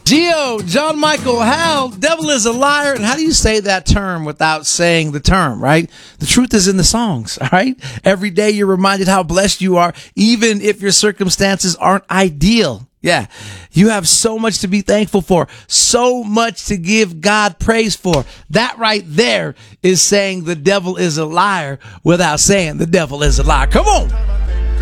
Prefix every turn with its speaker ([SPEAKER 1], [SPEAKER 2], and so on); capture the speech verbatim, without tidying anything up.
[SPEAKER 1] Gio, John Michael Howe, devil is a liar. And how do you say that term without saying the term, right? The truth is in the songs, all right? Every day you're reminded how blessed you are, even if your circumstances aren't ideal. Yeah, you have so much to be thankful for, so much to give God praise for. That right there is saying the devil is a liar without saying the devil is a liar. Come on.